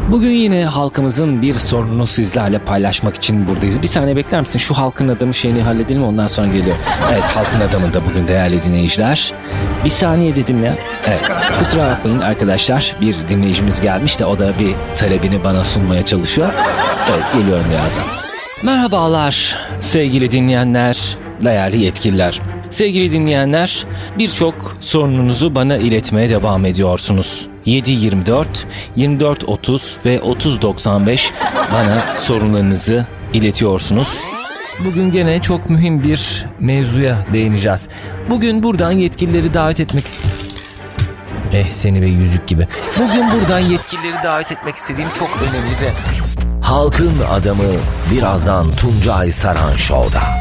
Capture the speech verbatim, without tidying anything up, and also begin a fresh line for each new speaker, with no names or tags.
Bugün yine halkımızın bir sorununu sizlerle paylaşmak için buradayız. Bir saniye bekler misin? Şu halkın adamı şeyini halledelim, ondan sonra geliyor. Evet, halkın adamı da bugün değerli dinleyiciler. Bir saniye dedim ya. Evet, kusura bakmayın arkadaşlar. Bir dinleyicimiz gelmiş de o da bir talebini bana sunmaya çalışıyor. Evet, geliyorum birazdan. Merhabalar sevgili dinleyenler, değerli yetkililer. Sevgili dinleyenler, birçok sorununuzu bana iletmeye devam ediyorsunuz. yedi yirmi dört, yirmi dört otuz ve otuz doksan beş bana sorunlarınızı iletiyorsunuz. Bugün gene çok mühim bir mevzuya değineceğiz. Bugün buradan yetkilileri davet etmek... Eh seni be yüzük gibi. Bugün buradan yetkilileri davet etmek istediğim çok önemli ve...
Halkın adamı birazdan Tuncay Saran Show'da.